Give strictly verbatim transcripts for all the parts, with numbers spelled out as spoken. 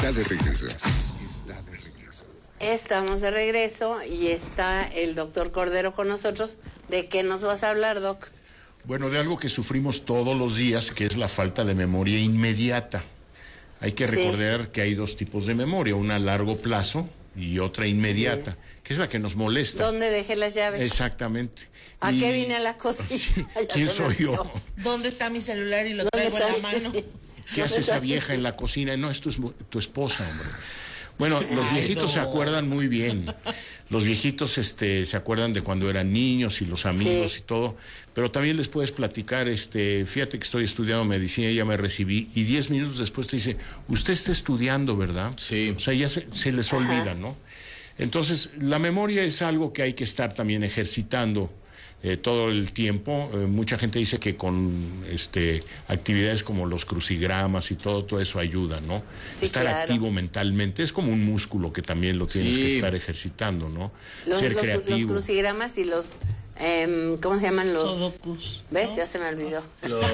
Está de regreso. Está de regreso. Estamos de regreso y está el doctor Cordero con nosotros. ¿De qué nos vas a hablar, Doc? Bueno, de algo que sufrimos todos los días, que es la falta de memoria inmediata. Hay que sí. recordar que hay dos tipos de memoria, una a largo plazo y otra inmediata, sí. que es la que nos molesta. ¿Dónde dejé las llaves? Exactamente. ¿A y... qué vine a la cocina? Sí. ¿Quién soy yo? ¿Dónde está mi celular y lo traigo en la mano? ¿Qué hace esa vieja en la cocina? No, es tu, tu esposa, hombre. Bueno, los Ay, viejitos no. se acuerdan muy bien. Los viejitos este, se acuerdan de cuando eran niños y los amigos sí. y todo, pero también les puedes platicar, este, fíjate que estoy estudiando medicina, ya me recibí, y diez minutos después te dice, usted está estudiando, ¿verdad? Sí. O sea, ya se, se les Ajá. olvida, ¿no? Entonces, la memoria es algo que hay que estar también ejercitando eh, todo el tiempo. Eh, mucha gente dice que con este, actividades como los crucigramas y todo, todo eso ayuda, ¿no? Sí, estar claro. activo mentalmente es como un músculo que también lo tienes Sí. que estar ejercitando, ¿no? Los, Ser los, creativo. los crucigramas y los, eh, ¿cómo se llaman los? Sudokus, ¿Ves? ¿no? Ya se me olvidó. Los...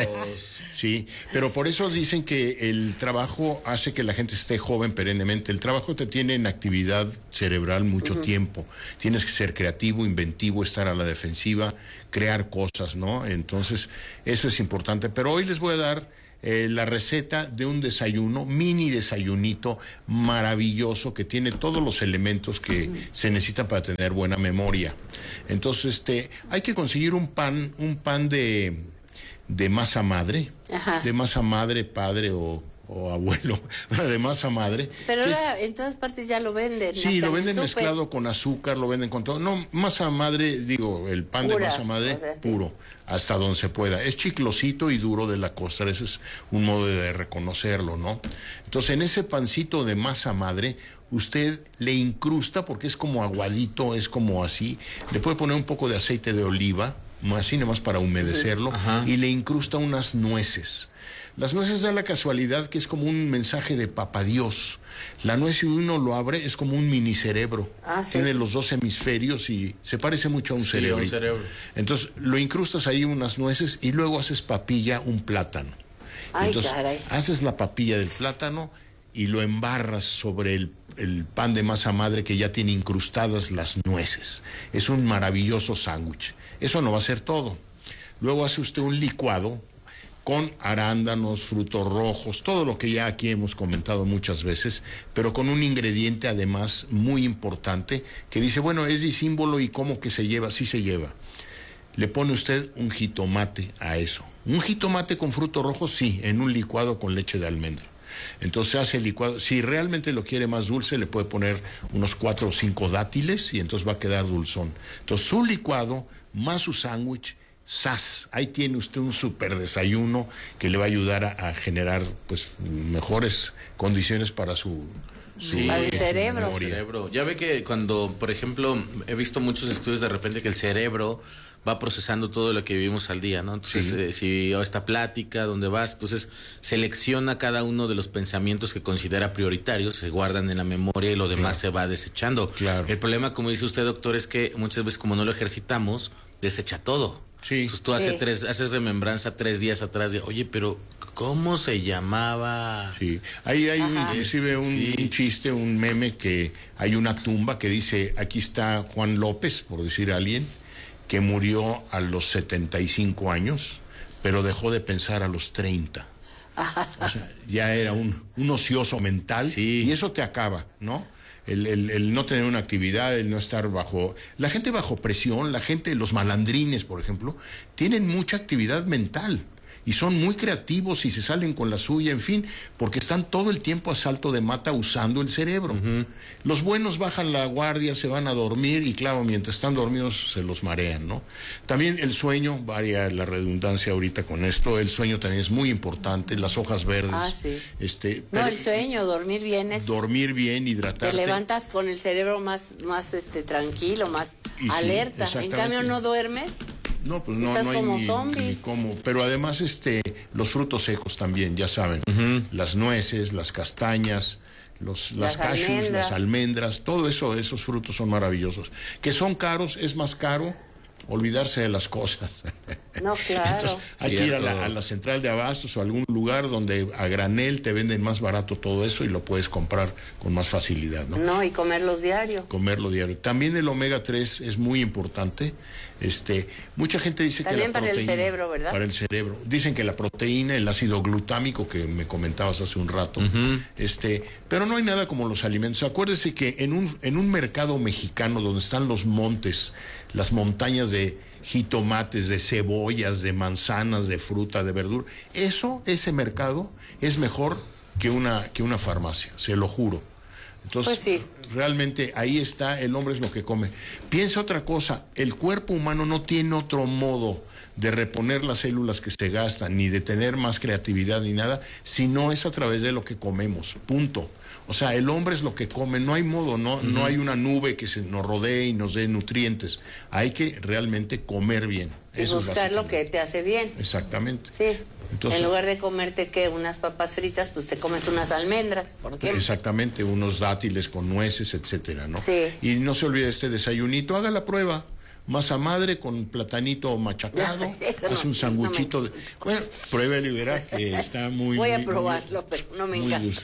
Sí, pero por eso dicen que el trabajo hace que la gente esté joven perennemente. El trabajo te tiene en actividad cerebral mucho uh-huh. tiempo. Tienes que ser creativo, inventivo, estar a la defensiva, crear cosas, ¿no? Entonces, eso es importante. Pero hoy les voy a dar eh, la receta de un desayuno, mini desayunito maravilloso que tiene todos los elementos que uh-huh. se necesitan para tener buena memoria. Entonces, este, hay que conseguir un pan, un pan de... de masa madre, Ajá. de masa madre, padre o, o abuelo, de masa madre. Pero ahora es, en todas partes ya lo venden. sí, lo venden mezclado con azúcar, lo venden con todo. No, masa madre, digo, el pan Pura, de masa madre, o sea, puro, sí. hasta donde se pueda. Es chiclosito y duro de la costra, ese es un modo de reconocerlo, ¿no? Entonces, en ese pancito de masa madre, usted le incrusta, porque es como aguadito, es como así, le puede poner un poco de aceite de oliva, así nomás para humedecerlo, uh-huh. y le incrusta unas nueces. Las nueces da la casualidad que es como un mensaje de papá Dios. La nuez, si uno lo abre, es como un mini cerebro. Ah, ¿sí? Tiene los dos hemisferios y se parece mucho a un sí, cerebro. un cerebro. Entonces, lo incrustas ahí unas nueces y luego haces papilla, un plátano. Ay, Entonces, caray. haces la papilla del plátano y lo embarras sobre el, el pan de masa madre que ya tiene incrustadas las nueces. Es un maravilloso sándwich. Eso no va a ser todo. Luego hace usted un licuado con arándanos, frutos rojos, todo lo que ya aquí hemos comentado muchas veces, pero con un ingrediente además muy importante que dice, bueno, es disímbolo y cómo que se lleva, sí se lleva. Le pone usted un jitomate a eso. Un jitomate con frutos rojos, sí, en un licuado con leche de almendra. Entonces hace el licuado, si realmente lo quiere más dulce, le puede poner unos cuatro o cinco dátiles y entonces va a quedar dulzón. Entonces su licuado más su sándwich, ¡zas! Ahí tiene usted un super desayuno que le va a ayudar a, a generar pues mejores condiciones para su... Su, sí, el cerebro. cerebro. Ya ve que cuando, por ejemplo, he visto muchos estudios de repente que el cerebro va procesando todo lo que vivimos al día, ¿no? Entonces, sí. eh, si oh, esta plática, ¿dónde vas? Entonces, selecciona cada uno de los pensamientos que considera prioritarios, se guardan en la memoria y lo demás claro. se va desechando. Claro. El problema, como dice usted, doctor, es que muchas veces como no lo ejercitamos, desecha todo. Sí. Entonces tú hace sí. tres, haces remembranza tres días atrás de, oye, pero ¿cómo se llamaba? Sí, ahí hay un, inclusive un, sí. un chiste, un meme que hay una tumba que dice, aquí está Juan López, por decir a alguien, que murió a los setenta y cinco años, pero dejó de pensar a los treinta. O sea, ya era un, un ocioso mental sí. y eso te acaba, ¿no? El, el, el no tener una actividad, el no estar bajo... La gente bajo presión, la gente, los malandrines, por ejemplo, tienen mucha actividad mental y son muy creativos y se salen con la suya, en fin, porque están todo el tiempo a salto de mata usando el cerebro. Uh-huh. Los buenos bajan la guardia, se van a dormir y claro, mientras están dormidos se los marean, ¿no? También el sueño, varia la redundancia ahorita con esto, el sueño también es muy importante, las hojas verdes. Ah, sí. Este, no, el sueño, dormir bien es... Dormir bien, hidratarte. Te levantas con el cerebro más, más este, tranquilo, más y alerta. Sí, en cambio, no duermes... No, pues no, Estás no hay como ni, zombie. ni cómo. Pero además, este, los frutos secos también, ya saben. Uh-huh. Las nueces, las castañas, los, las, las cashews, almendras. las almendras, todo eso, esos frutos son maravillosos. Que son caros, es más caro olvidarse de las cosas. No, claro. Entonces, hay que ir a la, a la central de abastos o a algún lugar donde a granel te venden más barato todo eso y lo puedes comprar con más facilidad, ¿no? No, y comerlos diario. Comerlo diario. También el omega tres es muy importante. Este, mucha gente dice También que la para proteína, el cerebro, ¿verdad? Para el cerebro. Dicen que la proteína, el ácido glutámico que me comentabas hace un rato, uh-huh. este, pero no hay nada como los alimentos. Acuérdese que en un, en un mercado mexicano donde están los montes, las montañas de jitomates, de cebollas, de manzanas, de fruta, de verdura, eso, ese mercado es mejor que una, que una farmacia, se lo juro. Entonces, pues sí. Realmente ahí está, el hombre es lo que come. Piensa otra cosa, el cuerpo humano no tiene otro modo de reponer las células que se gastan, ni de tener más creatividad ni nada, si no es a través de lo que comemos, punto. O sea, el hombre es lo que come, no hay modo, no, uh-huh. no hay una nube que se nos rodee y nos dé nutrientes. Hay que realmente comer bien. Y Eso buscar es lo que te hace bien. Exactamente. Sí. Entonces, en lugar de comerte que unas papas fritas, pues te comes unas almendras, ¿por qué? Exactamente, unos dátiles con nueces, etcétera, ¿no? Sí. Y no se olvide este desayunito, haga la prueba. Masa madre con platanito machacado, hace no, un sanguchito no me... de... Bueno, pruébelo y verá que está muy... Voy a muy, probarlo, muy, pero no me encanta.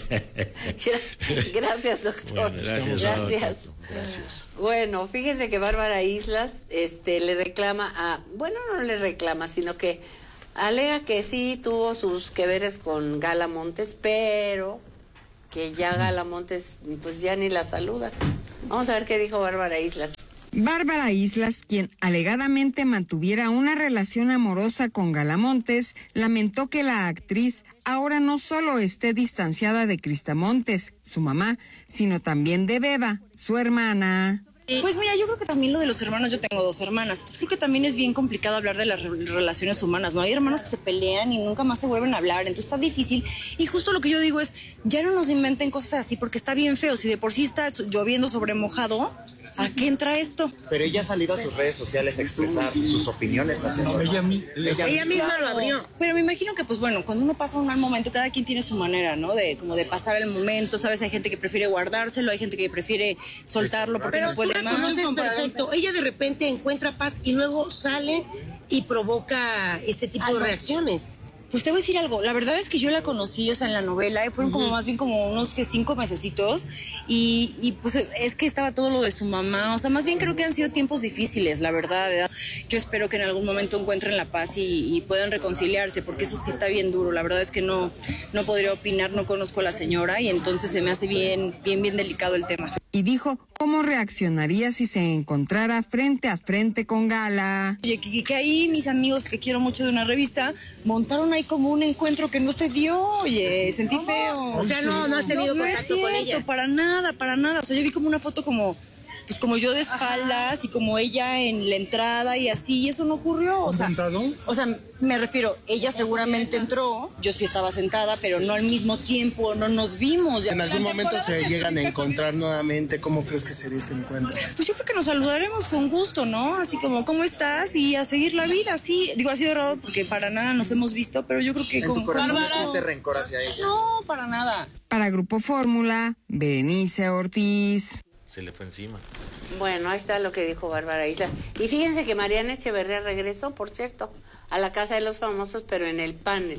Gracias, doctor. Bueno, gracias. Gracias. Gracias. Bueno, fíjese que Bárbara Islas este, le reclama a... Bueno, no le reclama, sino que alega que sí tuvo sus que veres con Gala Montes, pero que ya Gala Montes pues ya ni la saluda. Vamos a ver qué dijo Bárbara Islas. Bárbara Islas, quien alegadamente mantuviera una relación amorosa con Gala Montes, lamentó que la actriz ahora no solo esté distanciada de Crista Montes, su mamá, sino también de Beba, su hermana. Pues mira, yo creo que también lo de los hermanos, yo tengo dos hermanas, entonces creo que también es bien complicado hablar de las re- relaciones humanas, ¿no? Hay hermanos que se pelean y nunca más se vuelven a hablar, entonces está difícil, y justo lo que yo digo es, ya no nos inventen cosas así, porque está bien feo, si de por sí está lloviendo sobre mojado, ¿a qué entra esto? Pero ella ha salido a sus redes sociales a expresar sus opiniones hacia eso. Ella, ella, ella misma lo abrió. Pero me imagino que, pues bueno, cuando uno pasa un mal momento, cada quien tiene su manera, ¿no? De como de pasar el momento, ¿sabes? Hay gente que prefiere guardárselo, hay gente que prefiere soltarlo porque pero no puede tú la más. conoces perfecto. Ella de repente encuentra paz y luego sale y provoca este tipo Algo. de reacciones. Pues te voy a decir algo, la verdad es que yo la conocí, o sea, en la novela, y fueron como más bien como unos que cinco mesecitos, y, y pues es que estaba todo lo de su mamá, o sea, más bien creo que han sido tiempos difíciles, la verdad, ¿verdad? Yo espero que en algún momento encuentren la paz y, y puedan reconciliarse, porque eso sí está bien duro, la verdad es que no, no podría opinar, no conozco a la señora, y entonces se me hace bien, bien, bien delicado el tema. Y dijo cómo reaccionaría si se encontrara frente a frente con Gala. Oye, que, que ahí mis amigos que quiero mucho de una revista montaron ahí como un encuentro que no se dio, oye, sentí feo. O sea, no, no has tenido no, contacto no es cierto, con ella. Para nada, para nada. O sea, yo vi como una foto como, pues como yo de espaldas Ajá. y como ella en la entrada y así, y eso no ocurrió. O sea, ¿Sentado? O sea, me refiero, ella seguramente entró, yo sí estaba sentada, pero no al mismo tiempo, no nos vimos. En algún momento se llegan a encontrar nuevamente, ¿cómo crees que sería este encuentro? Pues yo creo que nos saludaremos con gusto, ¿no? Así como, ¿cómo estás? Y a seguir la vida, sí. Digo, ha sido raro porque para nada nos hemos visto, pero yo creo que ¿En con... tu corazón con... existe rencor hacia ella? No, para nada. Para Grupo Fórmula, Berenice Ortiz. Se le fue encima. Bueno, ahí está lo que dijo Bárbara Islas. Y fíjense que Mariana Echeverría regresó, por cierto, a la Casa de los Famosos, pero en el panel.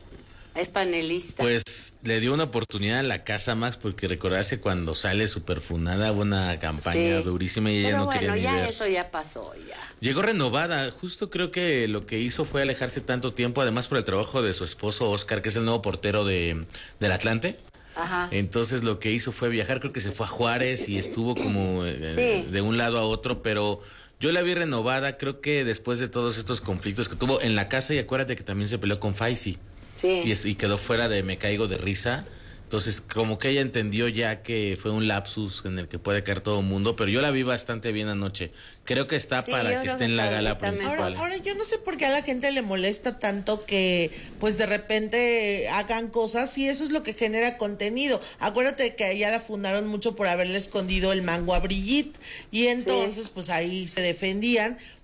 Es panelista. Pues le dio una oportunidad a la Casa Max, porque recordarse cuando sale super funada, una campaña sí. durísima y ella pero no bueno, quería ni ya ver. eso ya pasó, ya. Llegó renovada, justo creo que lo que hizo fue alejarse tanto tiempo, además por el trabajo de su esposo Oscar, que es el nuevo portero de del Atlante. Ajá. Entonces lo que hizo fue viajar, creo que se fue a Juárez y estuvo como eh, sí. de un lado a otro, pero yo la vi renovada, creo que después de todos estos conflictos que tuvo en la casa, y acuérdate que también se peleó con Faisy. Sí. Y, es, y quedó fuera de Me Caigo de Risa. Entonces, como que ella entendió ya que fue un lapsus en el que puede caer todo el mundo, pero yo la vi bastante bien anoche. Creo que está sí, para que esté en la gala principal. Ahora, ahora yo no sé por qué a la gente le molesta tanto que pues de repente hagan cosas, y eso es lo que genera contenido. Acuérdate que ella la fundaron mucho por haberle escondido el mango a Brigitte, y entonces sí. pues ahí se defendían.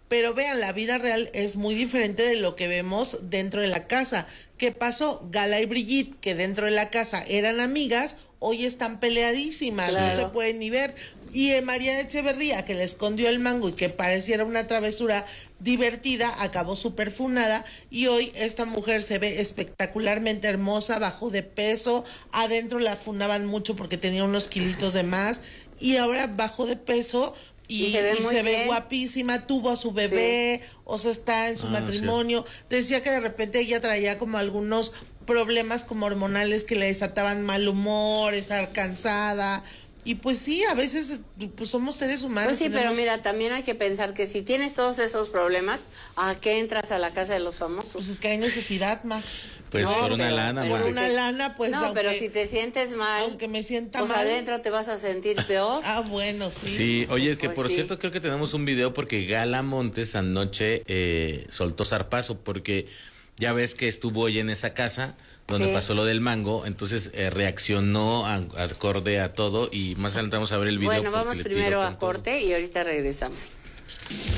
pero vean, la vida real es muy diferente de lo que vemos dentro de la casa. ¿Qué pasó? Gala y Brigitte, que dentro de la casa eran amigas, hoy están peleadísimas, claro. No se pueden ni ver. Y eh, María Echeverría, que le escondió el mango y que pareciera una travesura divertida, acabó súper funada, y hoy esta mujer se ve espectacularmente hermosa, bajó de peso, adentro la funaban mucho porque tenía unos kilitos de más, y ahora bajó de peso, y, y se ve, y se ve guapísima, tuvo a su bebé, sí. O sea, está en su ah, matrimonio. Sí. Decía que de repente ella traía como algunos problemas como hormonales que le desataban mal humor, estar cansada. Y pues sí, a veces pues somos seres humanos. Pues sí, tenemos... pero mira, también hay que pensar que si tienes todos esos problemas, ¿a qué entras a la casa de los famosos? Pues es que hay necesidad, más. Pues no, por una pero, lana, Por una te... lana, pues. No, aunque, pero si te sientes mal, aunque me sienta pues mal, adentro te vas a sentir peor. Ah, bueno, sí. Sí, oye, que pues por sí. cierto creo que tenemos un video porque Gala Montes anoche eh, soltó zarpazo porque ya ves que estuvo hoy en esa casa donde sí. pasó lo del mango, entonces eh, reaccionó a, acorde a todo y más adelante vamos a ver el video. Bueno, vamos primero a corte y ahorita regresamos.